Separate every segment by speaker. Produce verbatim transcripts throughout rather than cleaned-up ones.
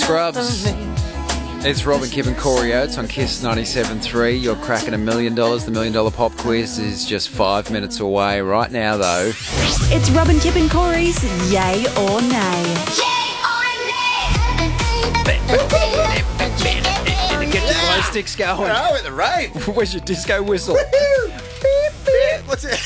Speaker 1: Scrubs. It's Robin, Kip and Corey Oates on Kiss ninety-seven point three. You're cracking a million dollars. The million dollar pop quiz is just five minutes away right now, though.
Speaker 2: It's Robin, Kip and Corey's Yay or Nay.
Speaker 1: Get the glow sticks going.
Speaker 3: Oh, at the rave.
Speaker 1: Where's your disco whistle?
Speaker 3: What's it?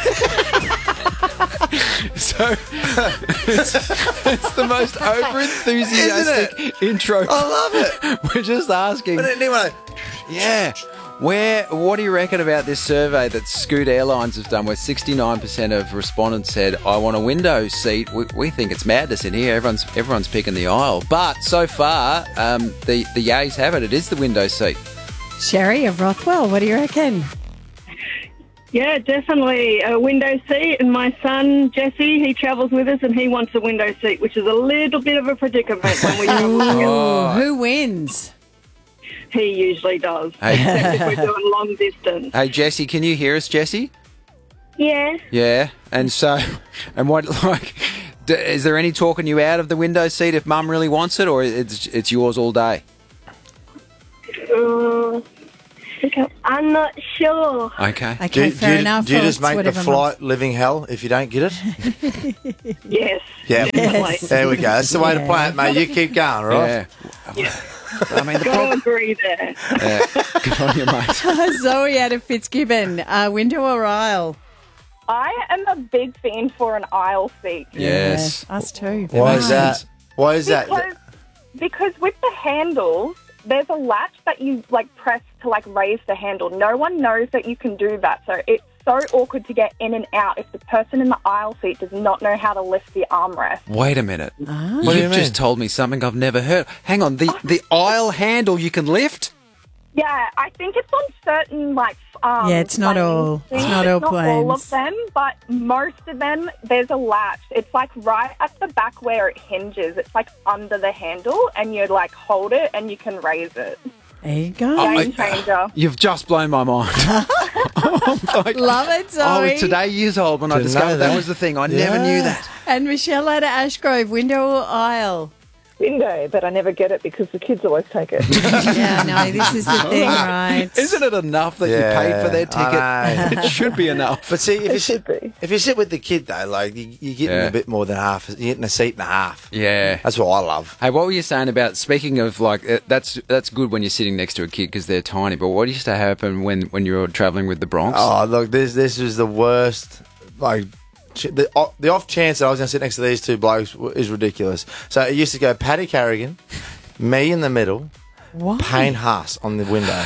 Speaker 1: So, it's, it's the most over-enthusiastic intro.
Speaker 3: I love it.
Speaker 1: We're just asking.
Speaker 3: But anyway,
Speaker 1: Yeah. Where? What do you reckon about this survey that Scoot Airlines have done where sixty-nine percent of respondents said, I want a window seat? We, we think it's madness in here. Everyone's everyone's picking the aisle. But so far, um, the, the yays have it. It is the window seat.
Speaker 4: Sherry of Rothwell, what do you reckon?
Speaker 5: Yeah, definitely a window seat. And my son, Jesse, he travels with us and he wants a window seat, which is a little bit of a predicament when we travel together.
Speaker 4: Oh, who wins?
Speaker 5: He usually does,
Speaker 1: Hey.
Speaker 5: except if we're doing long distance.
Speaker 1: Hey, Jessie, can you hear us, Jessie?
Speaker 5: Yeah.
Speaker 1: Yeah. And so, and what, like, d- is there any talking you out of the window seat if Mum really wants it, or it's it's yours all day?
Speaker 5: Uh, I'm not sure.
Speaker 1: Okay.
Speaker 4: Okay,
Speaker 3: do,
Speaker 4: fair
Speaker 3: do,
Speaker 4: enough.
Speaker 3: do you
Speaker 4: Well,
Speaker 3: just
Speaker 4: it's
Speaker 3: make the
Speaker 4: whatever
Speaker 3: flight living hell if you don't get it?
Speaker 5: Yes.
Speaker 3: Yeah.
Speaker 5: Definitely.
Speaker 3: There we go. That's the way to play it, mate. You keep going, right?
Speaker 1: Yeah. I mean, the
Speaker 5: Got to
Speaker 1: problem.
Speaker 5: agree there.
Speaker 1: Yeah. Good on you, mate.
Speaker 4: Zoe out of Fitzgibbon, uh, window or aisle?
Speaker 6: I am a big fan for an aisle seat
Speaker 1: Yes.
Speaker 4: Yeah, us too.
Speaker 3: Why is
Speaker 1: makes
Speaker 3: that?
Speaker 1: sense.
Speaker 3: Why is that?
Speaker 6: because because with the handles, there's a latch that you like press to like raise the handle. No one knows that you can do that, so it's so awkward to get in and out if the person in the aisle seat does not know how to lift the armrest.
Speaker 1: Wait a minute.
Speaker 4: Ah.
Speaker 3: What do you
Speaker 1: You've
Speaker 3: mean?
Speaker 1: just told me something I've never heard. Hang on. The the aisle handle you can lift?
Speaker 6: Yeah, I think it's on certain like um,
Speaker 4: Yeah, it's not
Speaker 6: planes
Speaker 4: all- it's
Speaker 6: things.
Speaker 4: not all
Speaker 6: all
Speaker 4: planes.
Speaker 6: of them, but most of them there's a latch. It's like right at the back where it hinges. It's like under the handle, and you like hold it and you can raise it.
Speaker 4: There you go.
Speaker 6: Game changer.
Speaker 1: You've just blown my mind. I'm like,
Speaker 4: Love it, Zoe.
Speaker 1: I was today years old when I
Speaker 3: Didn't
Speaker 1: discovered
Speaker 3: know
Speaker 1: that.
Speaker 3: that.
Speaker 1: was the thing. I never
Speaker 3: Yeah.
Speaker 1: knew that.
Speaker 4: And Michelle out of Ashgrove, window or aisle?
Speaker 7: Window, but I never get it because the kids always take it.
Speaker 4: Yeah, no, this is the thing, right?
Speaker 1: Isn't it enough that you paid for their
Speaker 3: I
Speaker 1: ticket?
Speaker 3: know.
Speaker 1: It should be enough.
Speaker 3: But see, if you,
Speaker 7: It should
Speaker 3: sit,
Speaker 7: be.
Speaker 3: if you sit with the kid, though, like, you, you're getting
Speaker 1: Yeah.
Speaker 3: a bit more than half. You're getting a seat and a half.
Speaker 1: Yeah.
Speaker 3: That's what I love.
Speaker 1: Hey, what were you saying about, speaking of, like, uh, that's that's good when you're sitting next to a kid because they're tiny, but what used to happen when, when you were travelling with the Bronx?
Speaker 3: Oh, look, this this was the worst. Like, ch- the, o- the off chance that I was going to sit next to these two blokes w- is ridiculous. So it used to go Paddy Carrigan, me in the middle,
Speaker 4: Why?
Speaker 3: Payne Haas on the window.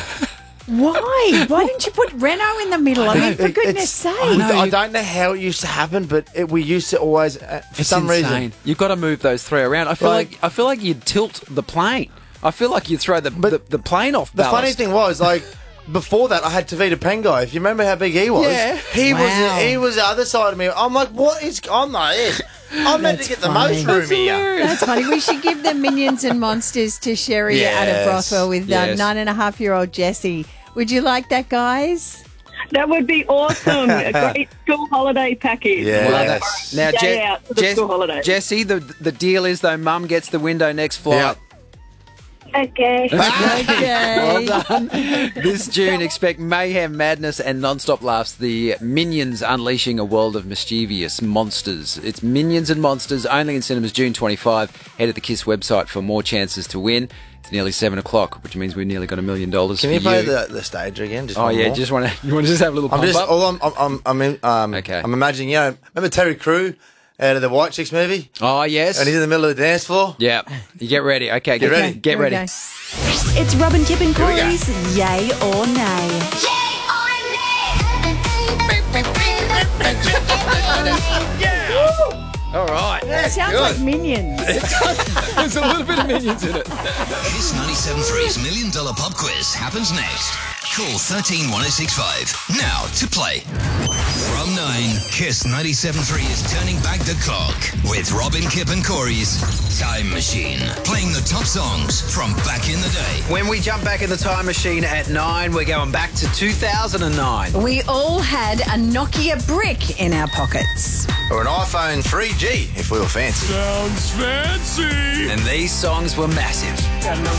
Speaker 4: Why? Why didn't you put Renault in the middle? I mean, for
Speaker 3: It-
Speaker 4: goodness
Speaker 3: it's-
Speaker 4: sake.
Speaker 3: I,
Speaker 1: know,
Speaker 3: I
Speaker 1: you-
Speaker 3: don't know how it used to happen, but it, we used to always, uh, for
Speaker 1: It's
Speaker 3: some
Speaker 1: insane.
Speaker 3: reason.
Speaker 1: You've got to move those three around. I feel like,
Speaker 3: Like-
Speaker 1: I feel like you'd tilt the plane. I feel like you'd throw the
Speaker 3: But
Speaker 1: the, the plane off
Speaker 3: The
Speaker 1: ballast.
Speaker 3: funny thing was, like, before that, I had Tavita Pengai. If you remember how big he was,
Speaker 1: Yeah.
Speaker 3: he
Speaker 4: Wow.
Speaker 3: was he was the other side of me. I'm like, what is? I'm like, this. I'm meant to
Speaker 4: That's
Speaker 3: get the
Speaker 4: funny.
Speaker 3: most room here.
Speaker 4: That's funny. We should give the Minions and Monsters to Sherry out of
Speaker 3: Yes.
Speaker 4: Rothwell with
Speaker 1: Yes.
Speaker 4: uh, nine and a half year old Jessie. Would you like that, guys?
Speaker 5: That would be awesome. A great school holiday package.
Speaker 3: Yeah.
Speaker 1: Love that.
Speaker 3: Yes.
Speaker 1: Now,
Speaker 5: Day
Speaker 1: Je-
Speaker 5: out for the
Speaker 1: Jess-
Speaker 5: school holiday.
Speaker 1: Jessie, the the deal is though, Mum gets the window next flight.
Speaker 5: Okay.
Speaker 4: Okay.
Speaker 1: Well done. This June, expect mayhem, madness, and non-stop laughs. The Minions unleashing a world of mischievous monsters. It's Minions and Monsters, only in cinemas June twenty-fifth. Head to the KISS website for more chances to win. It's nearly seven o'clock, which means we've nearly got a million dollars
Speaker 3: Can
Speaker 1: for
Speaker 3: you play
Speaker 1: you.
Speaker 3: the, the stage again? Just
Speaker 1: Oh
Speaker 3: one
Speaker 1: yeah,
Speaker 3: more?
Speaker 1: just want to you want to just have a little
Speaker 3: I'm
Speaker 1: pump
Speaker 3: just.
Speaker 1: up.
Speaker 3: All I'm. I'm. I'm. I'm, in, um,
Speaker 1: Okay.
Speaker 3: I'm imagining. You know, remember Terry Crew out of the White Chicks movie,
Speaker 1: Oh yes.
Speaker 3: and he's in the middle of the dance floor.
Speaker 1: Yeah. You get ready. Okay, get,
Speaker 3: ready.
Speaker 1: ready. Get
Speaker 4: Here we
Speaker 1: ready.
Speaker 4: go.
Speaker 2: It's Robin, Kip and
Speaker 3: we go.
Speaker 2: Corey's Yay or Nay.
Speaker 1: All right.
Speaker 4: Sounds like Minions.
Speaker 1: There's a little bit of Minions in it.
Speaker 8: Kiss ninety-seven point three's Million Dollar Pop Quiz happens next. Call one three one oh six five now to play. From nine, Kiss ninety-seven point three is turning back the clock with Robin, Kip and Corey's Time Machine. Playing the top songs from back in the day.
Speaker 1: When we jump back in the time machine at nine, we're going back to two thousand nine.
Speaker 4: We all had a Nokia brick in our pockets.
Speaker 3: Or an iPhone three G, if we were fancy.
Speaker 1: And these songs were massive.